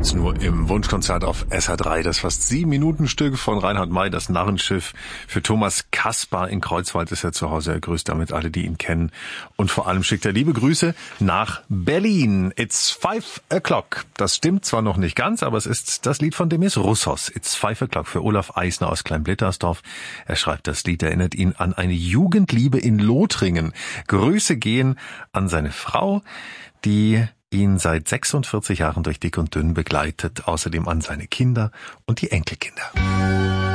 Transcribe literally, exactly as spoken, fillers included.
Jetzt nur im Wunschkonzert auf S R drei, das fast sieben Minuten Stück von Reinhard May, das Narrenschiff. Für Thomas Kaspar in Kreuzwald ist er zu Hause. Er grüßt damit alle, die ihn kennen. Und vor allem schickt er liebe Grüße nach Berlin. It's five o'clock. Das stimmt zwar noch nicht ganz, aber es ist das Lied von Demis Roussos. It's five o'clock für Olaf Eisner aus Kleinblittersdorf. Er schreibt, das Lied erinnert ihn an eine Jugendliebe in Lothringen. Grüße gehen an seine Frau, die ihn seit sechsundvierzig Jahren durch dick und dünn begleitet, außerdem an seine Kinder und die Enkelkinder.